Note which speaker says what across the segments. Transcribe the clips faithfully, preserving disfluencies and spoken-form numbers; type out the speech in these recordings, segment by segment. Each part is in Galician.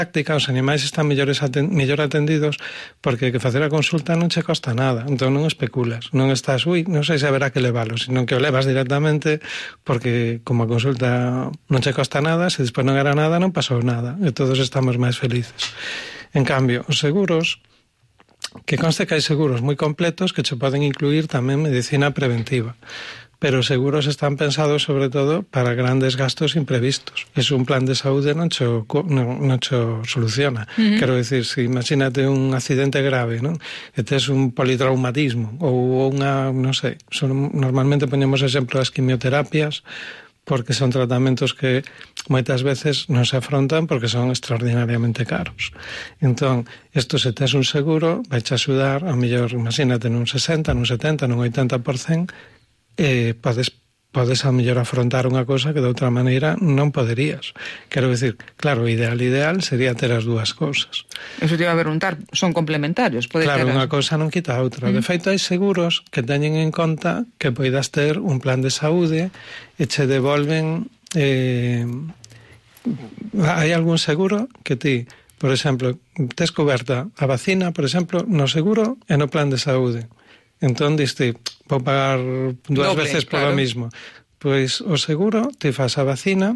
Speaker 1: práctica os animais están mellores aten- mellor atendidos porque que facer a consulta non che costa nada, entón non especulas, non estás, ui, non sei se haberá que levalo, sino que o levas directamente porque como a consulta non che costa nada, se despois non era nada non pasou nada e todos estamos máis felices. En cambio, os seguros, que conste que hai seguros moi completos que che poden incluir tamén medicina preventiva, pero os seguros están pensados sobre todo para grandes gastos imprevistos. Es un plan de saúde non cho, non, non cho soluciona. Uh-huh. Quero dicir, si imagínate un accidente grave, non? E tes un politraumatismo ou unha, non sei, son, normalmente poñemos exemplo das quimioterapias porque son tratamentos que moitas veces non se afrontan porque son extraordinariamente caros. Entón, isto se tes un seguro, vai te axudar, a mellor, imagínate, nun sesenta, nun setenta, nun oitenta por cento, eh, podes, podes a mellor afrontar unha cosa que de outra maneira non poderías. Quero dicir, claro, o ideal ideal sería ter as dúas cousas.
Speaker 2: Eso te iba a preguntar, son complementarios? Pode
Speaker 1: Claro,
Speaker 2: ter...
Speaker 1: unha cousa non quita a outra. Mm. De feito, hai seguros que teñen en conta que poidas ter un plan de saúde e che devolven... Eh, hai algún seguro que ti, por exemplo, tes coberta a vacina, por exemplo, no seguro e no plan de saúde. Entón, diste, vou pagar dúas
Speaker 2: Doble,
Speaker 1: veces
Speaker 2: claro.
Speaker 1: polo mismo. Pois o seguro, te faz a vacina,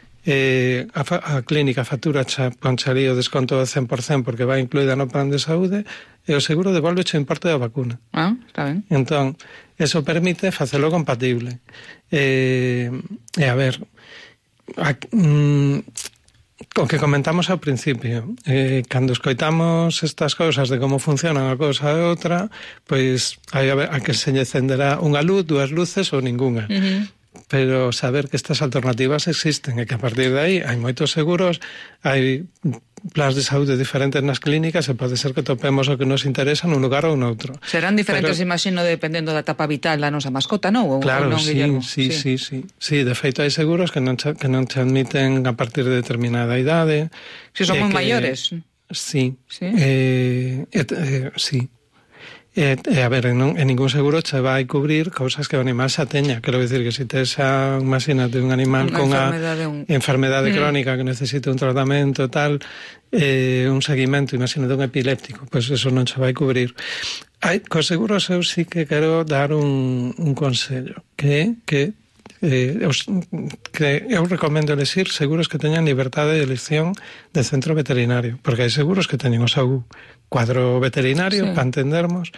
Speaker 1: eh, a, fa, a clínica factura xa poncharía o desconto do cen por cento porque vai incluída no plan de saúde e o seguro devolve o importe da vacuna.
Speaker 2: Ah, está ben.
Speaker 1: Entón, eso permite facelo compatible. Eh, e a ver, a, mm, o que comentamos ao principio, eh, cando escoitamos estas cousas de como funciona unha cousa e outra, pois hai a, ver, a que se lle encenderá unha luz, dúas luces ou ninguna. Uh-huh. Pero saber que estas alternativas existen e que a partir de aí hai moitos seguros, hai plans de saúde diferentes nas clínicas e pode ser que topemos o que nos interesa nun lugar ou noutro.
Speaker 2: Serán diferentes, pero, imagino, dependendo da etapa vital da nosa mascota, non? Ou,
Speaker 1: claro,
Speaker 2: ou non,
Speaker 1: sí,
Speaker 2: Guillermo?
Speaker 1: sí, sí, sí, sí. De feito, hai seguros que non che, que non che admiten a partir de determinada idade.
Speaker 2: Si son moi
Speaker 1: que,
Speaker 2: maiores.
Speaker 1: Sí.
Speaker 2: Sí?
Speaker 1: Eh, eh, eh, sí. E, e a ver, en, en ningún seguro che vai cubrir cousas que o animal xa teña. Quero dicir que se tes a, imagínate, un animal con a
Speaker 2: un...
Speaker 1: enfermedade
Speaker 2: mm.
Speaker 1: crónica que necesita un tratamento tal, eh, un seguimento, imagínate un epiléptico, pois pues eso non che vai cubrir. Hai, cos seguros eu sí que quero dar un, un consello, que que Eh, eu, que eu recomendo elegir seguros que teñan libertade de elección de centro veterinario, porque hai seguros que teñen o seu cuadro veterinario, sí, para entendermos,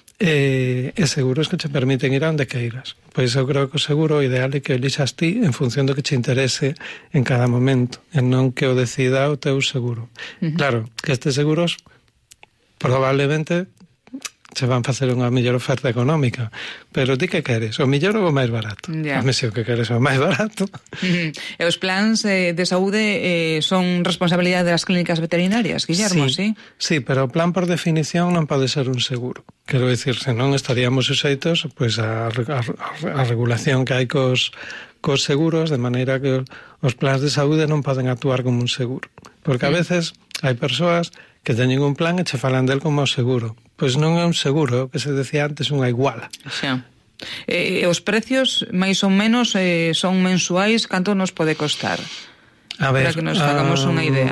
Speaker 1: eh, e seguros que che permiten ir a onde queiras. Pois eu creo que o seguro ideal é que elixas ti en función do que che interese en cada momento, e non que o decida o teu seguro. Uh-huh. Claro, que estes seguros probablemente se van facer unha mellor oferta económica, pero ti que queres? O mellor ou o máis barato?
Speaker 2: Yeah.
Speaker 1: A mí se o que queres o máis barato.
Speaker 2: Uh-huh. E os plans eh, de saúde eh, son responsabilidade das clínicas veterinarias, Guillermo, sí?
Speaker 1: Sí, sí, pero o plan por definición non pode ser un seguro. Quero dicir, senón estaríamos suxeitos pois, a, a, a regulación que hai cos, cos seguros, de maneira que os plans de saúde non poden actuar como un seguro. Porque a veces hai persoas que teñen un plan e che falan del como seguro. Pois non é un seguro, que se decía antes, unha iguala.
Speaker 2: Xa. E os precios, máis ou menos, eh, son mensuais, canto nos pode costar?
Speaker 1: A ver,
Speaker 2: para que nos hagamos
Speaker 1: um,
Speaker 2: unha idea.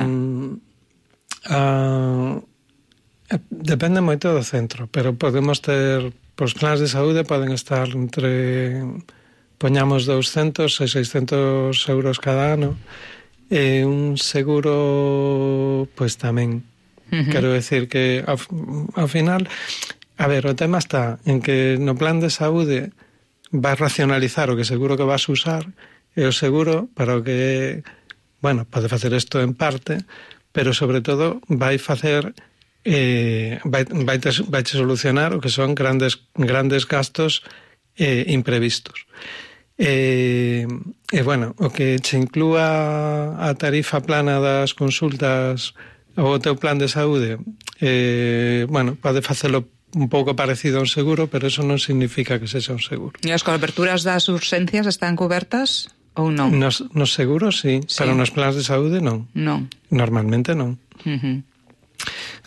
Speaker 1: Uh, depende moito do centro, pero podemos ter, os plans de saúde poden estar entre, poñamos douscentos e seiscentos euros cada ano, e un seguro, pois tamén. Uh-huh. Quero decir que ao, ao final, a ver, o tema está en que no plan de saúde vas racionalizar o que seguro que vas usar e o seguro para o que, bueno, pode facer isto en parte, pero sobre todo vai facer eh, vai, vai, te, vai te solucionar o que son grandes grandes gastos eh, imprevistos. E, e bueno, o que che inclúa a tarifa plana das consultas ou o teu plan de saúde, eh, bueno, pode facelo un pouco parecido a un seguro, pero eso non significa que sexa un seguro.
Speaker 2: E as coberturas das urxencias están cobertas ou non?
Speaker 1: Nos, nos seguros, sí, sí, pero nos plans de saúde non.
Speaker 2: Non.
Speaker 1: Normalmente non.
Speaker 2: Uh-huh.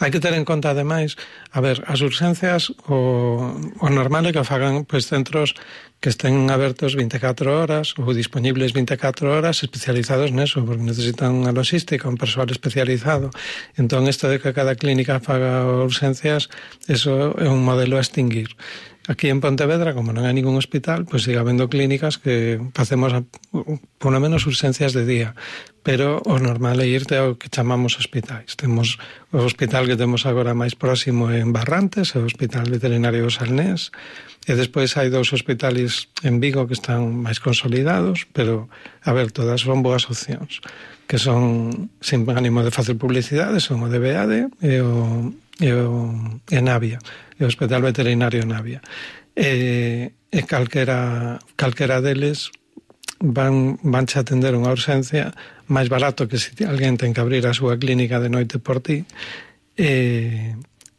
Speaker 1: Hai que ter en conta, ademais, a ver, as urxencias, o, o normal é que fagan pois, centros que estén abertos vinte e catro horas ou disponibles vinte e catro horas especializados neso, porque necesitan unha logística, un persoal especializado. Entón, isto de que cada clínica faga urxencias, eso é un modelo a extinguir. Aquí en Pontevedra, como non hai ningún hospital, pois siga habendo clínicas que facemos por lo menos urxencias de día, pero o normal é irte ao que chamamos hospitais. Temos o hospital que temos agora máis próximo en Barrantes, o Hospital Veterinario Salnés, e despois hai dous hospitales en Vigo que están máis consolidados, pero, a ver, todas son boas opcións, que son, sin ánimo de facer publicidade, son o D B A D e o, e o e Navia, e o Hospital Veterinario Navia. E, e calquera, calquera deles van, vanche atender unha urxencia máis barato que se alguén ten que abrir a súa clínica de noite por ti, e...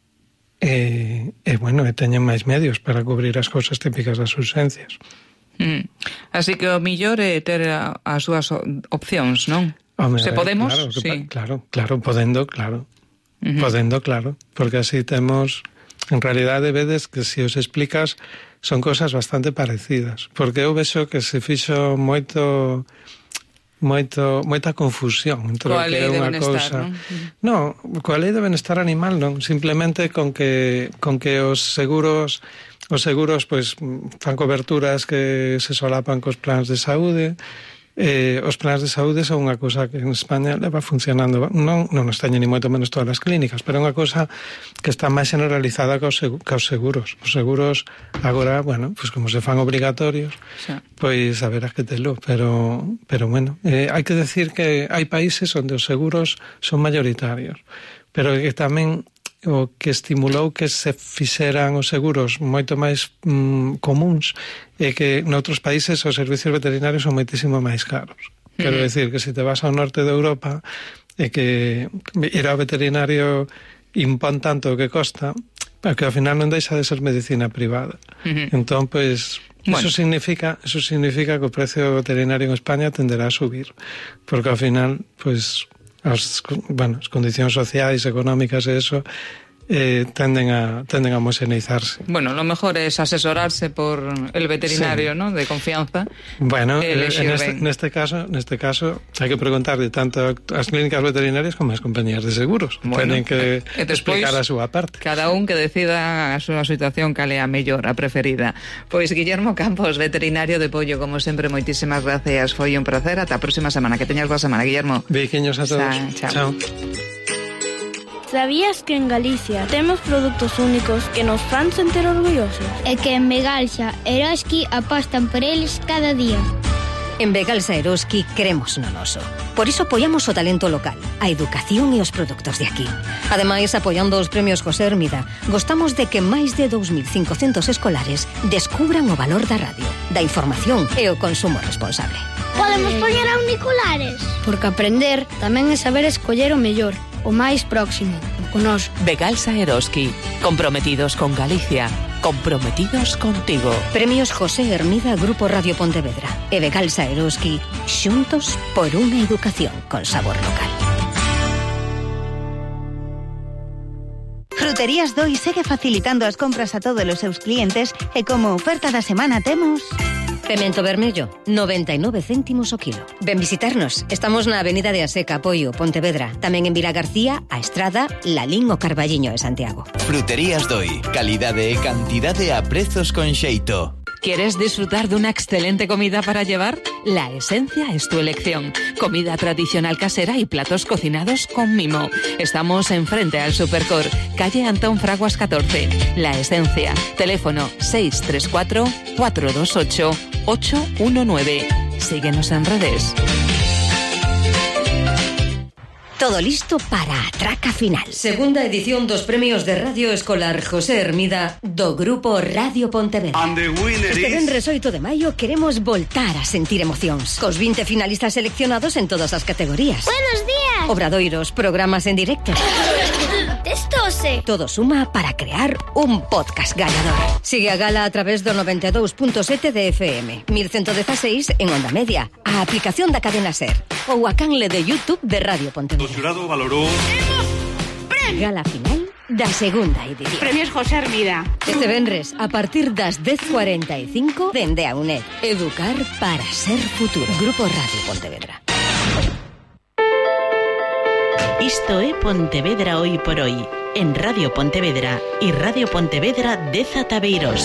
Speaker 1: E, e, bueno, e teñen máis medios para cubrir as cousas típicas das urxencias.
Speaker 2: Mm. Así que o millor é ter a, as súas opcións, non?
Speaker 1: Home,
Speaker 2: Se podemos,
Speaker 1: claro,
Speaker 2: sí.
Speaker 1: Claro, claro, podendo, claro.
Speaker 2: Uh-huh.
Speaker 1: Podendo, claro. Porque así temos... En realidade, vedes que se os explicas son cousas bastante parecidas. Porque eu vexo que se fixo moito... moito moita confusión entre
Speaker 2: coa
Speaker 1: o que é unha cousa. Non, no, coa lei de benestar animal non, simplemente con que con que os seguros os seguros pois fan coberturas que se solapan cos plans de saúde. Eh, os plans de saúde son unha cousa que en España leva funcionando, non, non nos teñen ni moito menos todas as clínicas, pero é unha cousa que está máis generalizada que os, que os seguros. Os seguros agora, bueno, pues como se fan obrigatorios, sí. Pois a verás que telo, pero, pero bueno, eh, hai que decir que hai países onde os seguros son mayoritarios, pero que tamén o que estimulou que se fixeran os seguros moito máis mm, comuns é que noutros países os servicios veterinarios son moitísimo máis caros. Mm. Quero decir que se te vas ao norte de Europa é que ir ao veterinario impón tanto o que costa que ao final non deixa de ser medicina privada. Mm-hmm. Entón, pois, bueno. eso significa eso significa que o precio veterinario en España tenderá a subir, porque ao final, pois, as, bueno, as condicións sociais, económicas e eso eh, tenden a tenden a homogeneizarse.
Speaker 2: Bueno, lo mejor es asesorarse por el veterinario, sí. ¿no? De confianza.
Speaker 1: Bueno, eh, en este, neste caso, neste caso, hai que preguntarle tanto ás clínicas veterinarias como ás compañías de seguros. Bueno, Tenen que eh, explicar a súa parte.
Speaker 2: Cada un que decida a súa situación cal é a mellor, a preferida. Pois Guillermo Campos, veterinario de Pollo, como sempre, moitísimas gracias. Foi un placer. Ata a próxima semana. Que teñas boa semana, Guillermo.
Speaker 1: Beiquiños a todos.
Speaker 2: Sa, chao.
Speaker 1: Chao.
Speaker 3: Sabías que en Galicia temos produtos únicos que nos fan sentir orgullosos?
Speaker 4: E que en Begalsa Eroski apostan por eles cada día.
Speaker 5: En Begalsa Eroski cremos no noso. Por iso apoiamos o talento local, a educación e os produtos de aquí. Ademais, apoiando os premios José Hermida, gostamos de que máis de dous mil cincocentos escolares descubran o valor da radio, da información e o consumo responsable.
Speaker 4: Podemos poñer auriculares?
Speaker 3: Porque aprender tamén é saber escoller o mellor, o máis próximo, con nós.
Speaker 6: Begalsa Eroski, comprometidos con Galicia, comprometidos contigo.
Speaker 5: Premios José Hermida, Grupo Radio Pontevedra e Begalsa Eroski, xuntos por unha educación con sabor local.
Speaker 7: Fruterías Doi segue facilitando as compras a todos os seus clientes e como oferta da semana temos...
Speaker 5: Pemento vermello, noventa e nove céntimos o kilo. Ven visitarnos. Estamos na Avenida de Aseca, Poio, Pontevedra. Tamén en Vila García, A Estrada, Lalín o Carballiño de Santiago.
Speaker 8: Fruterías Doi. Calidade e cantidade a prezos con xeito.
Speaker 6: ¿Quieres disfrutar de una excelente comida para llevar? La Esencia es tu elección. Comida tradicional casera y platos cocinados con mimo. Estamos enfrente al Supercor, calle Antón Fraguas catorce. La Esencia. Teléfono seis tres cuatro, cuatro dos ocho, ocho uno nueve. Síguenos en redes.
Speaker 5: Todo listo para a traca final. Segunda edición dos premios de Radio Escolar José Hermida do Grupo Radio Pontevedra. Este venres oito de maio queremos voltar a sentir emocións. Cos vinte finalistas seleccionados en todas as categorías.
Speaker 4: Buenos días.
Speaker 5: Obradoiros, programas en directo.
Speaker 4: Testose.
Speaker 5: Todo suma para crear un podcast gañador. Sigue a gala a través do noventa e dous punto sete de F M, mil ciento dieciséis en onda media, a aplicación da cadena SER ou a canle de YouTube de Radio Pontevedra.
Speaker 9: O xurado valorou...
Speaker 5: Gala final da segunda edición.
Speaker 9: Premios José Hermida.
Speaker 5: Este venres, a partir das dez cuarenta e cinco, dende a UNED. Educar para ser futuro. Grupo Radio Pontevedra.
Speaker 10: Isto é Pontevedra Hoy por Hoy, en Radio Pontevedra e Radio Pontevedra de Zatabeiros.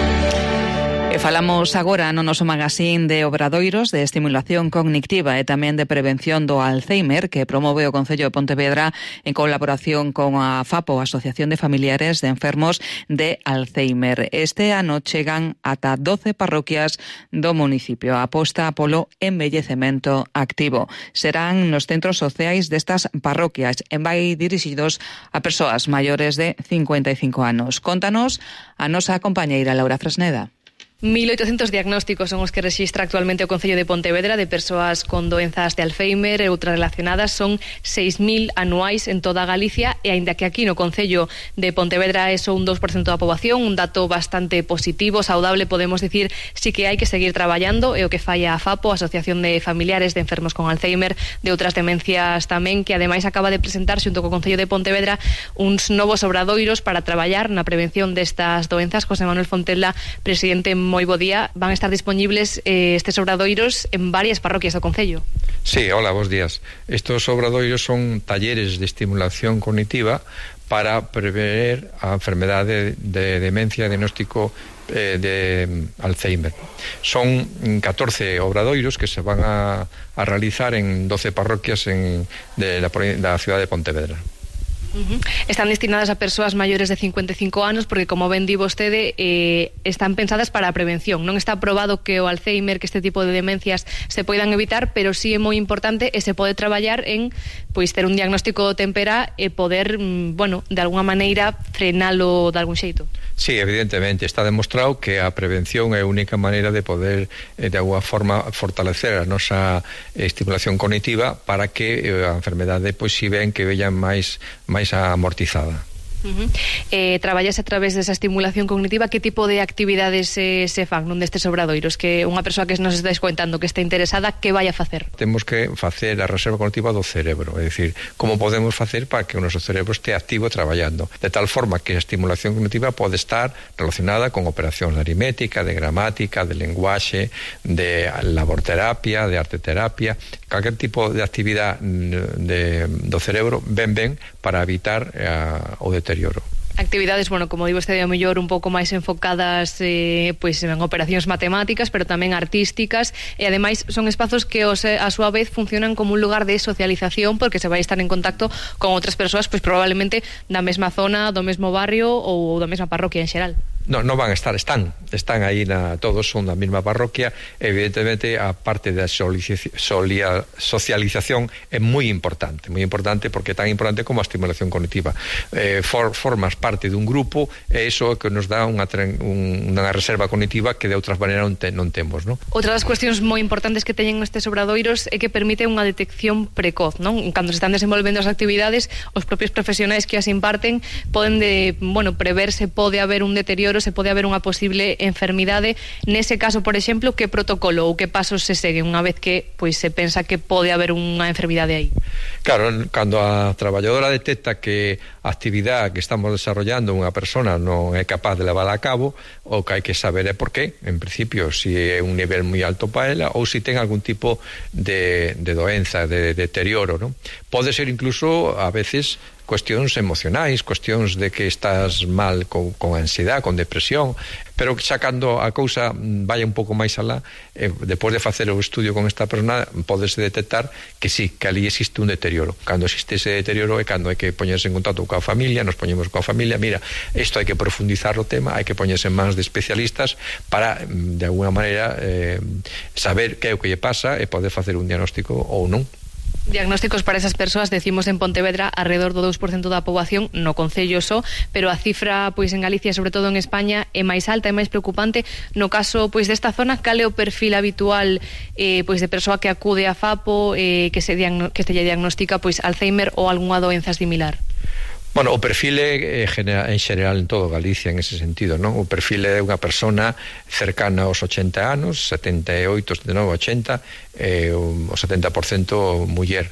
Speaker 2: E falamos agora no noso magazín de obradoiros de estimulación cognitiva e tamén de prevención do Alzheimer que promove o Concello de Pontevedra en colaboración con a FAPO, Asociación de Familiares de Enfermos de Alzheimer. Este ano chegan ata doce parroquias do municipio. Aposta polo embellecemento activo. Serán nos centros sociais destas parroquias e vai dirixidos a persoas maiores de cincuenta e cinco anos. Contanos a nosa compañeira Laura Fresneda.
Speaker 11: mil oitocentos diagnósticos son os que rexistra actualmente o Concello de Pontevedra de persoas con doenzas de Alzheimer e outras relacionadas. Son seis mil anuais en toda Galicia e aínda que aquí no Concello de Pontevedra é só un dos por cento da poboación, un dato bastante positivo, saudable, podemos dicir, sí que hai que seguir traballando e o que falla a FAPO, Asociación de Familiares de Enfermos con Alzheimer, de outras demencias tamén, que ademais acaba de presentar xunto co Concello de Pontevedra uns novos obradoiros para traballar na prevención destas doenzas. José Manuel Fontela, presidente, moi bo día. Van a estar disponibles eh, estes obradoiros en varias parroquias do Concello.
Speaker 12: Sí, hola, bons días. Estos obradoiros son talleres de estimulación cognitiva para prever a enfermedade de demencia, diagnóstico eh, de Alzheimer. Son catorce obradoiros que se van a, a realizar en doce parroquias en, de la, da cidade de Pontevedra.
Speaker 11: Uh-huh. Están destinadas a persoas maiores de cincuenta e cinco anos porque, como ben di vostede, eh, están pensadas para a prevención. Non está probado que o Alzheimer, que este tipo de demencias se poidan evitar, pero sí é moi importante e se pode traballar en pois ter un diagnóstico tempera e poder, bueno, de alguna maneira frenalo de algún xeito.
Speaker 12: Sí, evidentemente, está demostrado que a prevención é a única maneira de poder, eh, de alguna forma, fortalecer a nosa estimulación cognitiva para que eh, a enfermedade, pois, si ven que vean máis máis amortizada.
Speaker 11: Uh-huh. Eh, traballas a través desa estimulación cognitiva. Que tipo de actividades eh, se fan nun destes obradoiros? Que unha persoa que nos estáis contando que está interesada, que vai a facer?
Speaker 12: Temos que facer a reserva cognitiva do cerebro, é dicir, como podemos facer para que o noso cerebro este activo traballando, de tal forma que a estimulación cognitiva pode estar relacionada con operacións de aritmética, de gramática, de lenguaxe, de laborterapia, de arteterapia, calquer tipo de actividade de, do cerebro ben ben para evitar eh, o deterioro.
Speaker 11: Actividades, bueno, como digo, este de mellor un pouco máis enfocadas eh, pois en operacións matemáticas, pero tamén artísticas, e ademais son espazos que os, a súa vez funcionan como un lugar de socialización, porque se vai estar en contacto con outras persoas, pois probablemente da mesma zona, do mesmo barrio ou da mesma parroquia en xeral.
Speaker 12: No, non van a estar, están, están aí na, todos son da mesma parroquia. Evidentemente a parte da socialización é moi importante, moi importante porque é tan importante como a estimulación cognitiva. Eh, for, formas parte dun grupo e iso que nos dá unha, unha reserva cognitiva que de outras maneiras non, te, non temos, non?
Speaker 11: Outra das cuestións moi importantes que teñen estes obradoiros é que permite unha detección precoz, non? Cando se están desenvolvendo as actividades, os propios profesionais que as imparten poden de, bueno, prever se pode haber un deterioro, se pode haber unha posible enfermidade. Nese caso, por exemplo, que protocolo ou que pasos se seguen unha vez que pois se pensa que pode haber unha enfermidade aí?
Speaker 12: Claro, cando a traballadora detecta que a actividade que estamos desarrollando unha persona non é capaz de levar a cabo, o que hai que saber é por qué, en principio, se é un nivel moi alto para ela ou se ten algún tipo de, de doenza, de deterioro, non? Pode ser incluso, a veces, cuestións emocionais, cuestións de que estás mal con, con ansiedade, con depresión, pero xa cando a cousa vai un pouco máis alá, eh, depois de facer o estudio con esta persona, podese detectar que sí, que ali existe un deterioro. Cando existe ese deterioro é cando hai que poñerse en contacto coa familia, nos poñemos coa familia, mira, isto hai que profundizar o tema, hai que poñerse en mans de especialistas para, de alguna maneira, eh, saber que é o que lle pasa e poder facer un diagnóstico ou non.
Speaker 11: Diagnósticos para esas persoas, decimos en Pontevedra, alrededor do dous por cento da poboación, no concello só, pero a cifra pois en Galicia, sobre todo en España, é máis alta, é máis preocupante. No caso pois desta zona, cal é o perfil habitual eh, pois de persoa que acude a FAPO, eh, que se diagno- que se lle diagnostica pois Alzheimer ou algunha doenza similar?
Speaker 12: Bueno, o perfil é en xeral en todo Galicia en ese sentido, non? O perfil é unha persona cercana aos ochenta anos, setenta e oito, setenta e nove, ochenta, e o setenta por cento muller.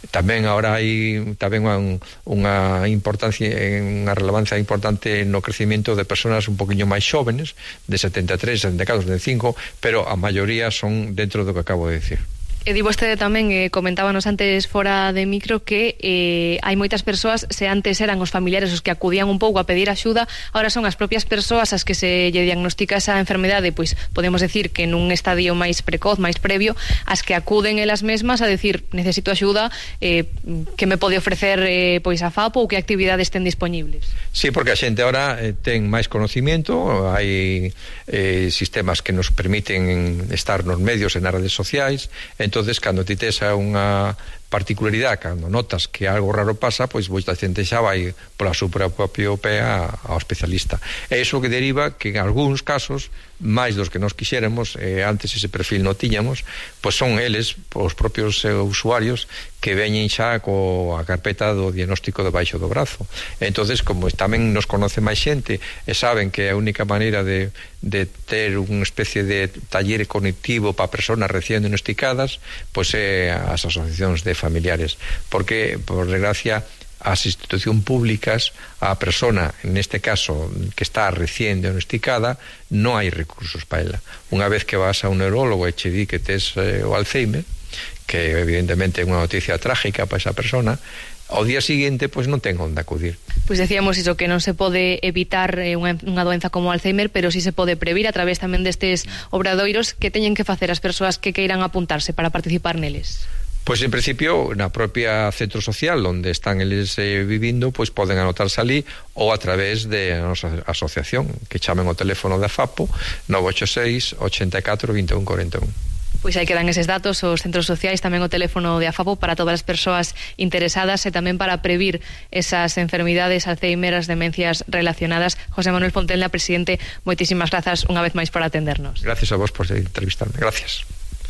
Speaker 12: Tamén agora hai tamén unha, unha importancia, unha relevancia importante no crecimiento de personas un poquinho máis xóvenes, de setenta e tres, setenta e catro, setenta e cinco, pero a maioría son dentro do que acabo de decir.
Speaker 11: E di vostede tamén, eh, comentábanos antes fora de micro, que eh, hai moitas persoas, se antes eran os familiares os que acudían un pouco a pedir axuda, ahora son as propias persoas as que se lle diagnostica esa enfermedade, pois podemos decir que nun estadio máis precoz, máis previo, as que acuden elas mesmas a decir, necesito axuda, eh, que me pode ofrecer eh, pois a FAPO ou que actividades ten disponibles?
Speaker 12: Sí, porque a xente ahora eh, ten máis conocimiento, hai eh, sistemas que nos permiten estar nos medios e nas redes sociais. Entonces, cando ti tes unha particularidade, cando notas que algo raro pasa, pois moita xente xa vai pola súa propio pé ao especialista. E iso que deriva que en algúns casos, máis dos que nos quixéramos, eh, antes ese perfil non tiñamos, pois son eles, os propios eh, usuarios, que veñen xa coa carpeta do diagnóstico debaixo do brazo. Entonces, como tamén nos conoce máis xente e saben que a única maneira de, de ter unha especie de taller cognitivo para persoas recién diagnosticadas, pois é as asociacións de familiares, porque, por desgracia, as institucións públicas, a persona, neste caso, que está recién diagnosticada, non hai recursos para ela. Unha vez que vas a un neurólogo e che di que tes eh, o Alzheimer, que evidentemente é unha noticia trágica para esa persona, ao día seguinte pois non ten onde acudir.
Speaker 11: Pois decíamos iso, que non se pode evitar eh, unha, unha doenza como o Alzheimer, pero si sí se pode previr a través tamén destes obradoiros. Que teñen que facer as persoas que queiran apuntarse para participar neles?
Speaker 12: Pois en principio na propia centro social onde están eles eh, vivindo, pois poden anotarse ali ou a través de a nosa asociación, que chamen o teléfono da FAPO nove ocho seis, ocho catro, vinte e un, cuarenta e un.
Speaker 11: Pois aí quedan eses datos, os centros sociais, tamén o teléfono de AFAPO para todas as persoas interesadas e tamén para previr esas enfermidades, Alzheimer, as demencias relacionadas. José Manuel Fontella, presidente, moitísimas grazas unha vez máis por atendernos.
Speaker 12: Gracias a vos por entrevistarme. Gracias.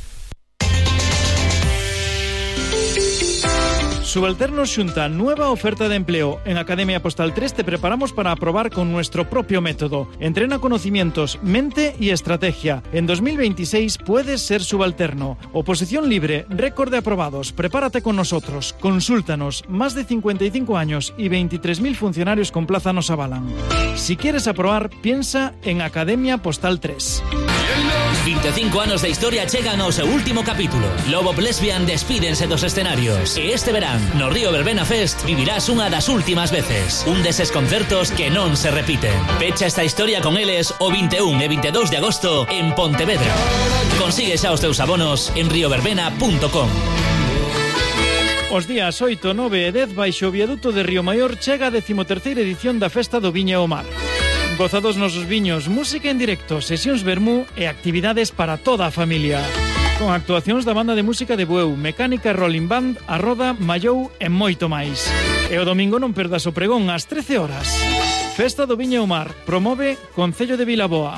Speaker 9: Subalternos xunta nueva oferta de empleo. En Academia Postal tres te preparamos para aprobar con nuestro propio método. Entrena conocimientos, mente y estrategia. En dos mil veintiséis puedes ser subalterno. Oposición libre, récord de aprobados. Prepárate con nosotros. Consúltanos. Más de cincuenta y cinco años y veintitrés mil funcionarios con plaza nos avalan. Si quieres aprobar, piensa en Academia Postal tres.
Speaker 13: vinte e cinco anos de historia chegan ao seu último capítulo. Lobo Lesbian despídense dos escenarios. E este verán, no Río Verbena Fest, vivirás unha das últimas veces. Un deses concertos que non se repiten. Pecha esta historia con eles o vinte e un e vinte e dous de agosto en Pontevedra. Consigue xa os teus abonos en rioverbena punto com.
Speaker 9: Os días oito, nove e dez, baixo o viaduto de Río Maior, chega a decimoterceira edición da Festa do Viño e o Mar. Goza dos nosos viños, música en directo, sesións vermú e actividades para toda a familia. Con actuacións da banda de música de Bueu, Mecánica Rolling Band, A Roda, Mallou e moito máis. E o domingo non perdas o pregón ás trece horas. Festa do Viño e o Mar, promove Concello de Vilaboa.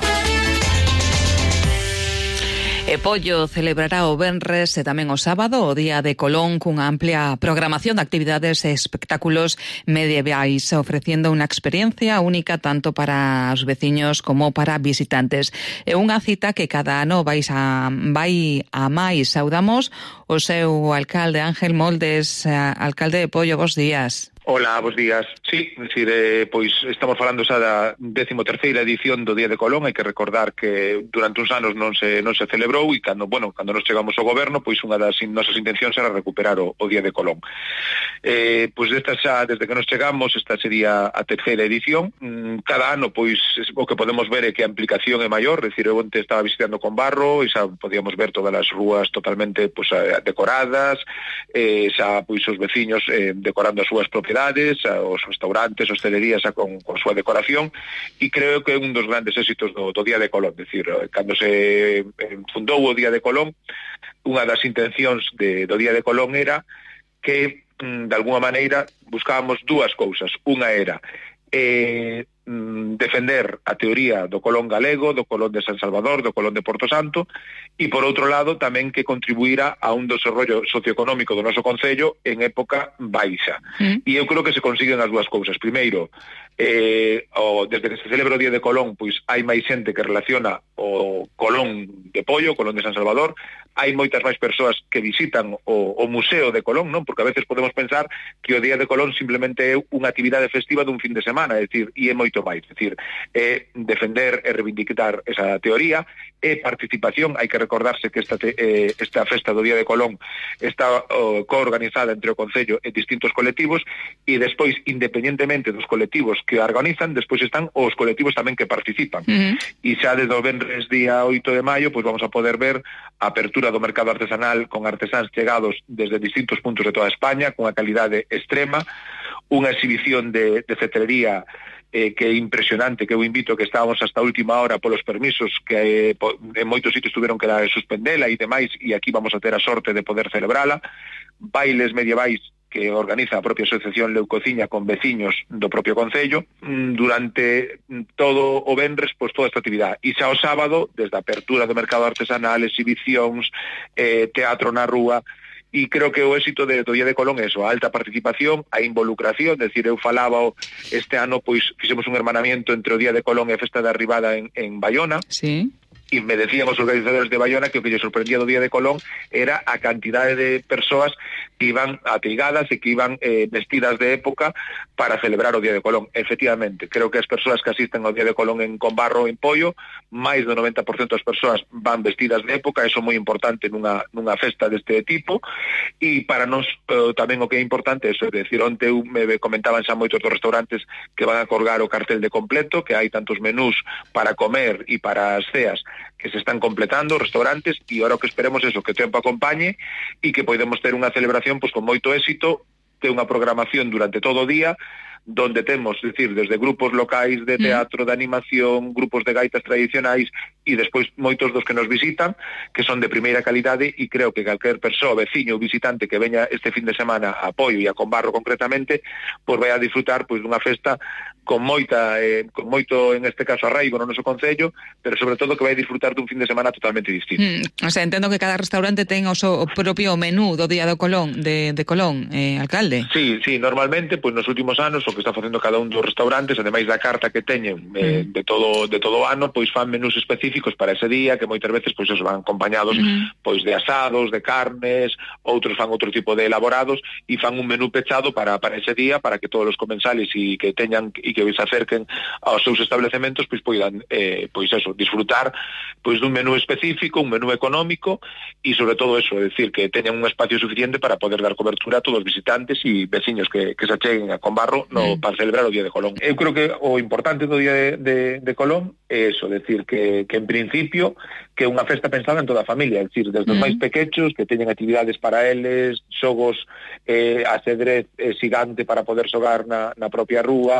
Speaker 2: E Pollo celebrará o venres e tamén o sábado o Día de Colón cunha amplia programación de actividades e espectáculos medievais, ofreciendo unha experiencia única tanto para os veciños como para visitantes. É unha cita que cada ano vais a, vai a máis. Saudamos o seu alcalde Ángel Moldes. Alcalde de Pollo, bos días.
Speaker 14: Hola, bos días. Sí, decir, eh, pois estamos falando xa da décimo terceira edición do Día de Colón. Hai que recordar que durante uns anos non se non se celebrou e cando, bueno, cando nos chegamos ao goberno, pois unha das nosas intencións era recuperar o, o Día de Colón. Eh, pois esta xa, desde que nos chegamos, esta sería a terceira edición. Cada ano, pois, o que podemos ver é que a implicación é maior, decir, eu onte estaba visitando con Barro e xa podíamos ver todas as rúas totalmente pois, decoradas, eh, xa pois os veciños eh, decorando as súas propiedades, os restaurantes, hostelerías con, con súa decoración, e creo que é un dos grandes éxitos do, do Día de Colón. Decir, cando se fundou o Día de Colón, unha das intencións de, do Día de Colón era que, de alguna maneira, buscábamos dúas cousas. Unha era eh, mm, defender a teoría do Colón galego, do Colón de San Salvador, do Colón de Porto Santo, e por outro lado tamén que contribuíra a un desarrollo socioeconómico do noso concello en época baixa. Mm. E eu creo que se consiguen as dúas cousas. Primeiro, eh, o, desde que se celebra o Día de Colón, pois hai máis xente que relaciona o Colón de Pollo, o Colón de San Salvador, hai moitas máis persoas que visitan o, o Museo de Colón, non? Porque a veces podemos pensar que o Día de Colón simplemente é unha actividade festiva dun fin de semana, é dicir, e é moito máis, é dicir, é defender e reivindicar esa teoría, é participación. Hai que recordarse que esta, te, eh, esta festa do Día de Colón está oh, coorganizada entre o Concello e distintos colectivos, e despois, independentemente dos colectivos que a organizan, despois están os colectivos tamén que participan. Uh-huh. E xa desde o venres día oito de maio, pois vamos a poder ver a apertura do mercado artesanal con artesáns chegados desde distintos puntos de toda España, con a calidade extrema, unha exhibición de, de cetrería eh, que é impresionante, que eu invito que estábamos hasta a última hora polos permisos que eh, po, en moitos sitios tuvieron que dar suspendela e demais, e aquí vamos a ter a sorte de poder celebrala. Bailes medievais que organiza a propia Asociación Leucociña con veciños do propio Concello durante todo o venres, pois toda esta actividade. E xa o sábado, desde a apertura do mercado artesanal, exhibicións, eh, teatro na rúa, e creo que o éxito de, do Día de Colón é eso, a alta participación, a involucración, é dicir, eu falaba este ano, pois fixemos un hermanamiento entre o Día de Colón e a Festa da Arribada en, en Baiona.
Speaker 2: Sí.
Speaker 14: E me decían os organizadores de Baiona que o que lle sorprendía do Día de Colón era a cantidade de persoas que iban abrigadas e que iban eh, vestidas de época para celebrar o Día de Colón. Efectivamente, creo que as persoas que asisten ao Día de Colón en Combarro ou en Pollo, máis do noventa por cento das persoas van vestidas de época, eso é moi importante nunha, nunha festa deste tipo, e para nós eh, tamén o que é importante é eso, é dicir, onte eu me comentaban xa moitos dos restaurantes que van a colgar o cartel de completo, que hai tantos menús para comer e para as ceas que se están completando, restaurantes, e ahora o que esperemos é eso, que o tempo acompañe e que podemos ter unha celebración pois con moito éxito, ter unha programación durante todo o día, donde temos, es decir, desde grupos locais de teatro, de animación, grupos de gaitas tradicionais, e despois moitos dos que nos visitan, que son de primeira calidade, e creo que calquer persoa, veciño ou visitante que veña este fin de semana a Pollo e a Combarro concretamente, pois vai a disfrutar pois dunha festa con moita eh, con moito, en este caso, arraigo no noso concello, pero sobre todo que vai a disfrutar dun fin de semana totalmente distinto.
Speaker 2: Mm, o sea, entendo que cada restaurante ten o seu propio menú do Día do Colón, de, de Colón, eh, alcalde.
Speaker 14: Sí, sí, normalmente, pois nos últimos anos, o que está facendo cada un dos restaurantes, ademais da carta que teñen eh, mm. de todo de todo o ano, pois fan menús específicos para ese día, que moitas veces pois os van acompañados mm. pois de asados, de carnes, outros fan outro tipo de elaborados, e fan un menú pechado para, para ese día, para que todos os comensales e que teñan e que se acerquen aos seus establecementos, pois poidan eh, pois eso, disfrutar pois dun menú específico, un menú económico, e sobre todo eso, é dicir, que teñan un espacio suficiente para poder dar cobertura a todos os visitantes e veciños que, que se acheguen a Combarro no, mm. para celebrar o Día de Colón. Eu creo que o importante do Día de, de, de Colón é eso, decir, que, que en principio que é unha festa pensada en toda a familia, é dicir, desde os mm. máis pequechos, que teñen actividades para eles, xogos, eh, asedrez eh, xigante para poder xogar na, na propia rúa,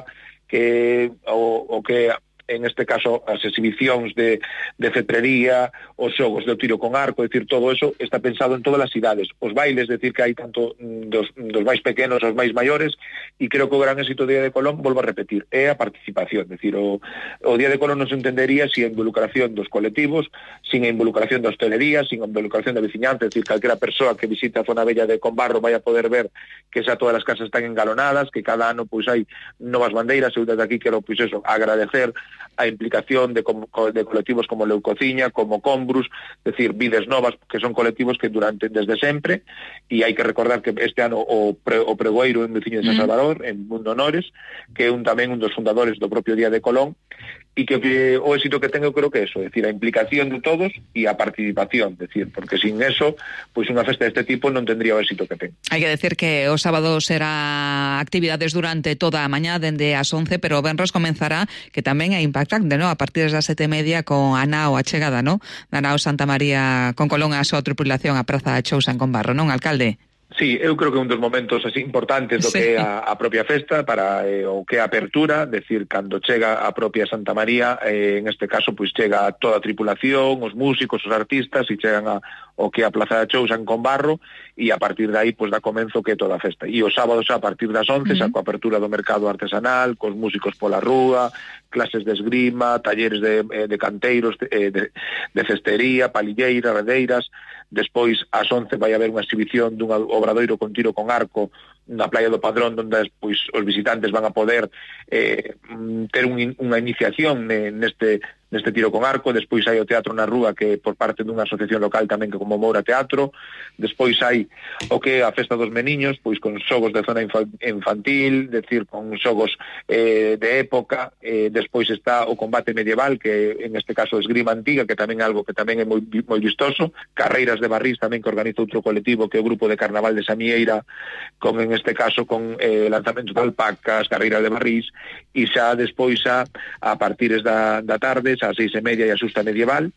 Speaker 14: que o, o que en este caso as exhibicións de, de cetrería, os xogos de tiro con arco, é dicir, todo eso está pensado en todas as idades. Os bailes, decir que hai tanto dos, dos máis pequenos aos máis maiores, e creo que o gran éxito do Día de Colón, volvo a repetir, é a participación. É dicir, o, o Día de Colón non se entendería sin a involucración dos colectivos, sin a involucración da hostelería, sin a involucración da veciñanza, é dicir, calquera persoa que visita a zona bella de Combarro vai a poder ver que xa todas as casas están engalonadas, que cada ano pois hai novas bandeiras. Eu desde aquí quero pois eso, agradecer a implicación de, de colectivos como Leucociña, como Combrus, es decir, Vides Novas, que son colectivos que durante desde sempre, e hai que recordar que este ano o, pre, o pregoeiro en veciño de San Salvador, en Mundo Honores, que é un tamén un dos fundadores do propio Día de Colón, e que, que o éxito que ten eu creo que é eso, é dicir, a implicación de todos e a participación, é dicir, porque sin eso, pois unha festa deste tipo non tendría o éxito que ten.
Speaker 2: Hai que decir que o sábado será actividades durante toda a mañá dende as once, pero o venres comenzará, que tamén é impactante, ¿no? A partir das sete e media con a nao a chegada, ¿no? Da nao Santa María con Colón a súa tripulación a Praza de Chousa en Combarro, non, alcalde?
Speaker 14: Sí, eu creo que un dos momentos así importantes do sí. que é a, a propia festa para eh, o que é a apertura, decir, cando chega a propia Santa María, eh, en este caso pois chega toda a tripulación, os músicos, os artistas, e chegan a o que é a Plaza de Chous en Combarro, e a partir de aí pois dá comenzo que é toda a festa. E o sábado xa a partir das once, uh-huh. xa coa apertura do mercado artesanal, cos músicos pola rúa, clases de esgrima, talleres de, de canteiros, de, de, de cestería, palilleira, redeiras. Despois, ás once, vai haber unha exhibición dun obradoiro con tiro con arco na Playa do Padrón, onde pois, os visitantes van a poder eh, ter un, unha iniciación neste, neste tiro con arco. Despois hai o Teatro na Rúa, que por parte dunha asociación local tamén que como Moura Teatro. Despois hai o que é a Festa dos Meniños, pois con xogos de zona infantil, decir, con xogos eh, de época. Eh, despois está o combate medieval, que en este caso esgrima antiga, que tamén é algo que tamén é moi, moi vistoso. Carreiras de barrís tamén que organiza outro colectivo, que é o Grupo de Carnaval de Samieira, con en este caso con eh, lanzamento de alpacas, carreiras de barrís, e xa despois a, a partires da, da tarde, xa a seis e media e a xusta medieval,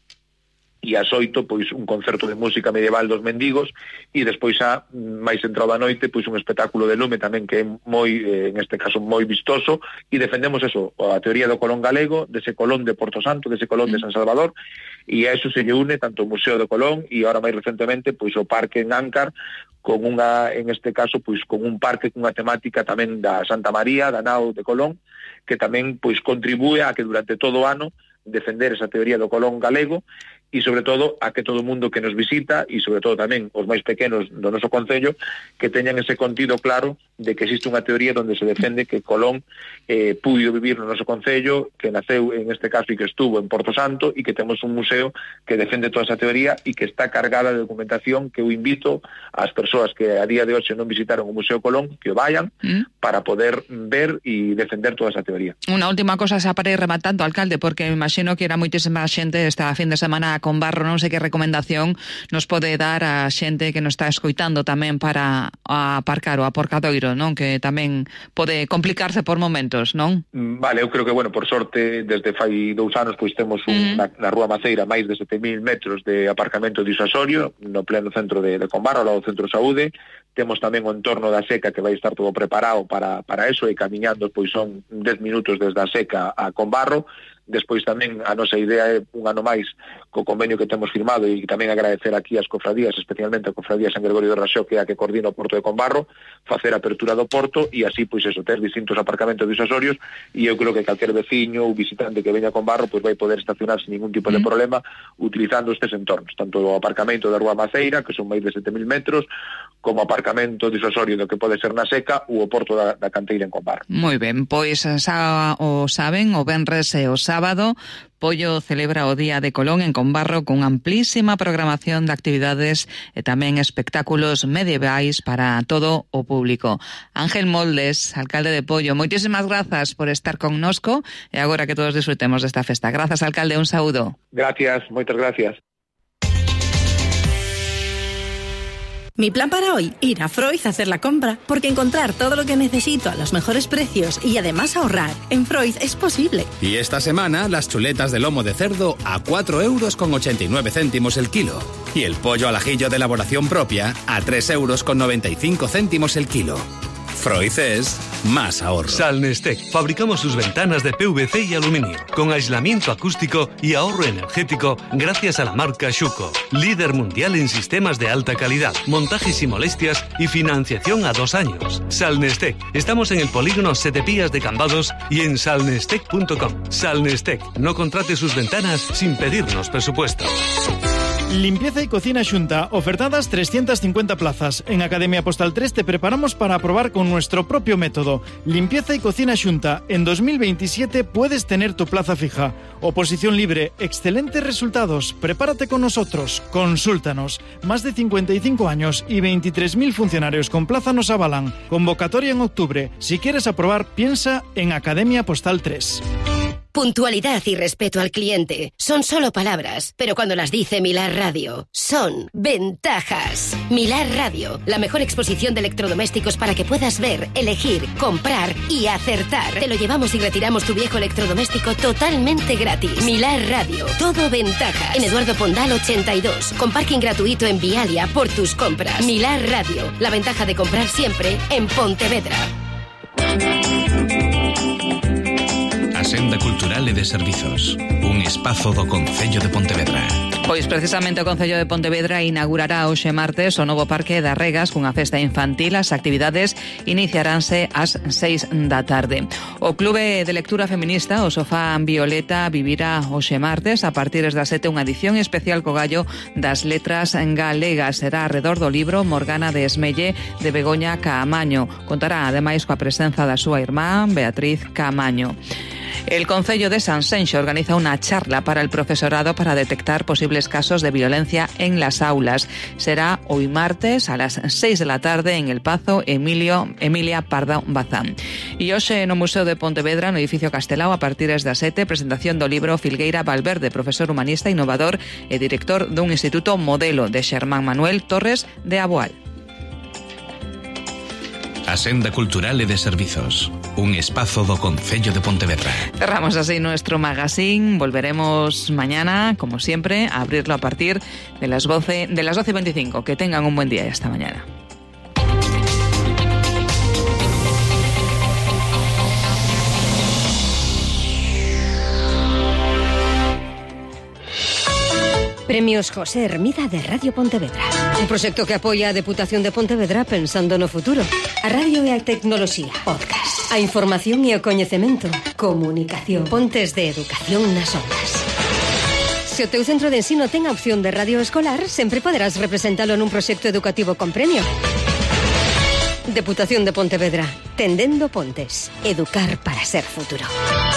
Speaker 14: e ás oito, pois, un concerto de música medieval dos mendigos, e despois xa, máis entrada a noite, pois, un espectáculo de lume tamén que é moi, eh, en este caso, moi vistoso, e defendemos eso, a teoría do Colón galego, dese Colón de Porto Santo, dese Colón de San Salvador, e a eso se lle une tanto o Museo de Colón, e ahora máis recentemente, pois, o Parque en Áncar, con unha, en este caso, pois, con un parque con unha temática tamén da Santa María, da nao de Colón, que tamén, pois, contribúe a que durante todo o ano defender esa teoría do Colón galego, e sobre todo a que todo o mundo que nos visita, e sobre todo tamén os máis pequenos do noso concello, que teñan ese contido claro de que existe unha teoría onde se defende que Colón eh, puido vivir no noso concello, que naceu en este caso e que estuvo en Porto Santo, e que temos un museo que defende toda esa teoría e que está cargada de documentación, que eu invito ás persoas que a día de hoxe non visitaron o Museo Colón que o vayan mm. para poder ver e defender toda esa teoría.
Speaker 2: Unha última cosa xa para ir rematando, alcalde, porque me imagino que era moitísima xente esta fin de semana con Barro, non sei que recomendación nos pode dar a xente que nos está escoitando tamén para aparcar o aparcadoiro, non? Que tamén pode complicarse por momentos, non?
Speaker 14: Vale, eu creo que, bueno, por sorte, desde fai dous anos, pois temos un, mm. na, na Rúa Maceira máis de sete mil metros de aparcamento disuasorio no pleno centro de, de Combarro, ao lado do Centro de Saúde. Temos tamén o entorno da Seca, que vai estar todo preparado para, para eso, e camiñando, pois son dez minutos desde a Seca a Combarro. Despois tamén a nosa idea é un ano máis co convenio que temos firmado, e tamén agradecer aquí as cofradías, especialmente a cofradía San Gregorio de Raxó, que é a que coordina o Porto de Combarro, facer a apertura do porto, e así, pois eso, ter distintos aparcamentos disuasorios, e eu creo que calquer veciño ou visitante que veña a Combarro pois vai poder estacionar sin ningún tipo de problema utilizando estes entornos, tanto o aparcamento da Rúa Maceira, que son máis de sete mil metros, como aparcamento disuasorio do que pode ser na Seca ou o porto da, da Canteira en Combarro.
Speaker 2: Moi ben, pois xa o saben, o venres e o sábado, Pollo celebra o Día de Colón en Combarro con amplísima programación de actividades e tamén espectáculos medievais para todo o público. Ángel Moldes, alcalde de Pollo, moitísimas grazas por estar connosco e agora que todos disfrutemos desta festa. Grazas, alcalde, un saúdo.
Speaker 14: Gracias, moitas gracias.
Speaker 15: Mi plan para hoy, ir a Freud a hacer la compra, porque encontrar todo lo que necesito a los mejores precios y además ahorrar en Freud es posible.
Speaker 16: Y esta semana, las chuletas de lomo de cerdo a cuatro euros con ochenta y nueve céntimos el kilo. Y el pollo al ajillo de elaboración propia a tres euros con noventa y cinco céntimos el kilo. Freud es más ahorro.
Speaker 17: Salnestec. Fabricamos sus ventanas de P V C y aluminio, con aislamiento acústico y ahorro energético gracias a la marca Schuco. Líder mundial en sistemas de alta calidad, montajes y molestias y financiación a dos años. Salnestec. Estamos en el polígono Sete Pías de Cambados y en salnestec punto com. Salnestec. No contrate sus ventanas sin pedirnos presupuesto.
Speaker 9: Limpieza y cocina Xunta, ofertadas trescientas cincuenta plazas. En Academia Postal tres te preparamos para probar con nuestro propio método. Limpieza y cocina Xunta. En dos mil veintisiete puedes tener tu plaza fija. Oposición libre, excelentes resultados. Prepárate con nosotros, consúltanos. Más de cincuenta y cinco años y veintitrés mil funcionarios con plaza nos avalan. Convocatoria en octubre. Si quieres aprobar, piensa en Academia Postal tres.
Speaker 18: puntualidad y respeto al cliente son solo palabras, pero cuando las dice Milar Radio, son ventajas. Milar Radio, la mejor exposición de electrodomésticos para que puedas ver, elegir, comprar y acertar. Te lo llevamos y retiramos tu viejo electrodoméstico totalmente gratis. Milar Radio, todo ventajas. En Eduardo Pondal ochenta y dos, con parking gratuito en Vialia por tus compras. Milar Radio, la ventaja de comprar siempre en Pontevedra.
Speaker 16: A Senda Cultural e de Servizos, un espazo do Concello de Pontevedra.
Speaker 2: Pois precisamente o Concello de Pontevedra inaugurará hoxe martes o novo Parque das Regas cunha festa infantil. As actividades iniciaránse ás seis da tarde. O Clube de Lectura Feminista, o Sofá Violeta, vivirá hoxe martes a partir das sete unha edición especial co gallo das letras galegas. Será arredor do libro Morgana de Esmelle de Begoña Caamaño. Contará ademais coa presenza da súa irmá Beatriz Caamaño. El Concello de Sanxenxo organiza una charla para el profesorado para detectar posibles casos de violencia en las aulas. Será hoy martes a las seis de la tarde en el Pazo Emilio Emilia Pardo Bazán. E hoxe no Museo de Pontevedra, no edificio Castelao, a partir das sete, presentación do libro Filgueira Valverde, profesor humanista, innovador e director dun instituto modelo, de Xermán Manuel Torres de Aboal.
Speaker 16: A Senda Cultural e de Servizos, un espazo do Concello de Pontevedra.
Speaker 2: Cerramos así nuestro magazine. Volveremos mañana, como siempre, a abrirlo a partir de las doce, de las doce y veinticinco. Que tengan un buen día y hasta mañana.
Speaker 5: Premios José Hermida de Radio Pontevedra. Un proxecto que apoia a Deputación de Pontevedra pensando no futuro. A radio e a tecnoloxía. Podcast. A información e o coñecemento. Comunicación. Pontes de educación nas ondas. Se o teu centro de ensino ten a opción de radio escolar, sempre poderás representalo nun proxecto educativo con premio. Deputación de Pontevedra. Tendendo pontes. Educar para ser futuro.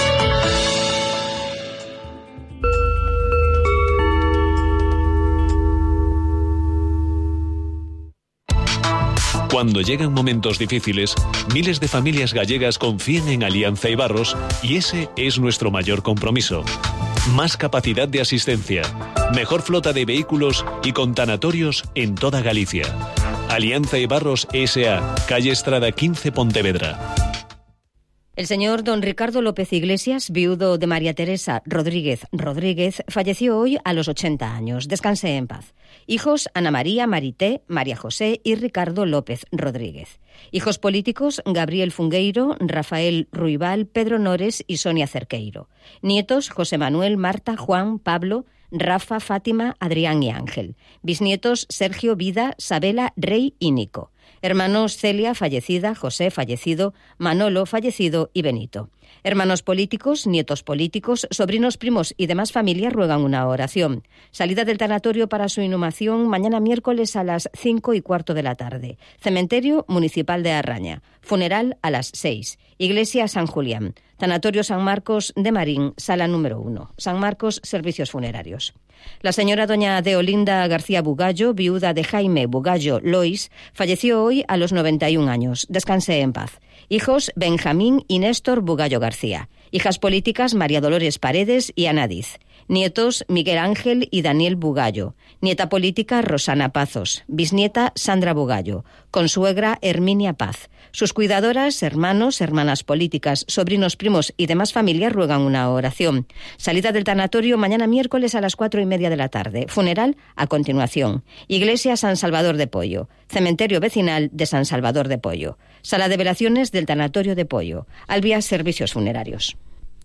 Speaker 19: Cuando llegan momentos difíciles, miles de familias gallegas confían en Alianza Ibarros y ese es nuestro mayor compromiso. Más capacidad de asistencia, mejor flota de vehículos y con tanatorios en toda Galicia. Alianza Ibarros S A, calle Estrada quince, Pontevedra.
Speaker 5: El señor don Ricardo López Iglesias, viudo de María Teresa Rodríguez Rodríguez, falleció hoy a los ochenta años. Descanse en paz. Hijos: Ana María, Marité, María José y Ricardo López Rodríguez. Hijos políticos: Gabriel Fungueiro, Rafael Ruibal, Pedro Nores y Sonia Cerqueiro. Nietos: José Manuel, Marta, Juan, Pablo, Rafa, Fátima, Adrián y Ángel. Bisnietos: Sergio, Vida, Sabela, Rey y Nico. Hermanos: Celia, fallecida, José, fallecido, Manolo, fallecido y Benito. Hermanos políticos, nietos políticos, sobrinos, primos y demás familia ruegan una oración. Salida del tanatorio para su inhumación mañana miércoles a las cinco y cuarto de la tarde. Cementerio Municipal de Arraña. Funeral a las seis. Iglesia San Julián. Tanatorio San Marcos de Marín, sala número uno. San Marcos, servicios funerarios. La señora doña Deolinda García Bugallo, viuda de Jaime Bugallo Lois, falleció hoy a los noventa y un años. Descanse en paz. Hijos: Benjamín y Néstor Bugallo García. Hijas políticas: María Dolores Paredes y Ana Diz. Nietos: Miguel Ángel y Daniel Bugallo. Nieta política: Rosana Pazos. Bisnieta: Sandra Bugallo. Consuegra: Herminia Paz. Sus cuidadoras, hermanos, hermanas políticas, sobrinos, primos y demás familia ruegan una oración. Salida del tanatorio mañana miércoles a las cuatro y media de la tarde. Funeral a continuación. Iglesia San Salvador de Pollo. Cementerio vecinal de San Salvador de Pollo. Sala de velaciones del tanatorio de Pollo. Albia, servicios funerarios.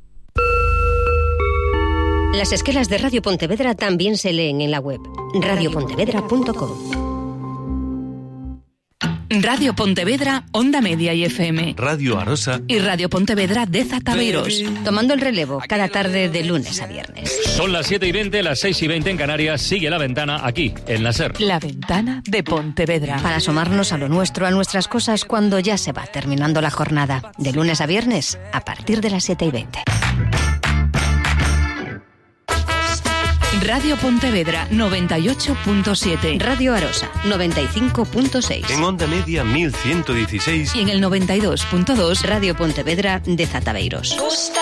Speaker 5: Las esquelas de Radio Pontevedra también se leen en la web radio pontevedra punto com.
Speaker 6: Radio Pontevedra, Onda Media y F M.
Speaker 17: Radio Arosa.
Speaker 6: Y Radio Pontevedra de Zataveiros.
Speaker 5: Tomando el relevo cada tarde de lunes a viernes.
Speaker 20: Son las siete y veinte, las seis y veinte en Canarias. Sigue La Ventana aquí, en la SER.
Speaker 6: La Ventana de Pontevedra.
Speaker 5: Para asomarnos a lo nuestro, a nuestras cosas, cuando ya se va terminando la jornada. De lunes a viernes, a partir de las siete y veinte.
Speaker 6: Radio Pontevedra noventa y ocho punto siete.
Speaker 5: Radio Arosa noventa y cinco punto seis.
Speaker 17: En Onda Media mil ciento dieciséis.
Speaker 6: Y en el noventa y dos punto dos.
Speaker 5: Radio Pontevedra de Zataveiros.